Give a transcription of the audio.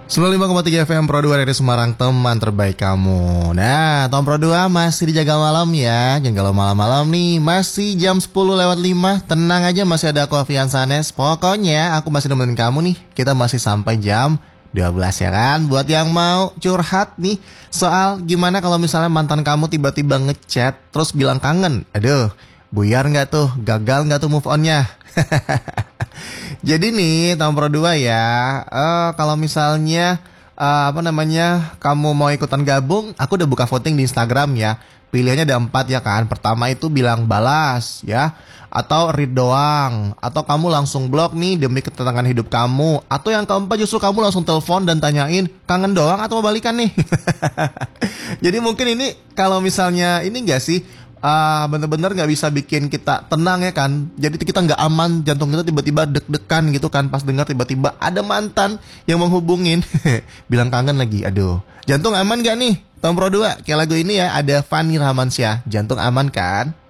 95,3 FM Pro 2 dari Semarang, teman terbaik kamu. Nah, Tom Pro 2 masih dijaga malam ya. Jangan galau malam-malam nih. Masih jam 10:05. Tenang aja, masih ada aku Alfian Sanes. Pokoknya aku masih nemenin kamu nih. Kita masih sampai jam 12 ya kan. Buat yang mau curhat nih soal gimana kalau misalnya mantan kamu tiba-tiba ngechat terus bilang kangen. Aduh, buyar gak tuh? Gagal gak tuh move onnya? Jadi nih Tom Pro 2 ya, kalau misalnya kamu mau ikutan gabung, aku udah buka voting di Instagram ya. Pilihannya ada 4 ya kan. Pertama itu bilang balas ya, atau read doang, atau kamu langsung blok nih demi ketenangan hidup kamu, atau yang keempat justru kamu langsung telepon dan tanyain kangen doang atau mau balikan nih. Jadi mungkin ini kalau misalnya ini enggak sih, bener-bener nggak bisa bikin kita tenang ya kan. Jadi kita nggak aman, jantung kita tiba-tiba deg-degan gitu kan pas dengar tiba-tiba ada mantan yang menghubungin. Bilang kangen lagi. Aduh, jantung aman gak nih Tom Pro 2? Kayak lagu ini ya, ada Fani Rahmansyah. Jantung aman kan?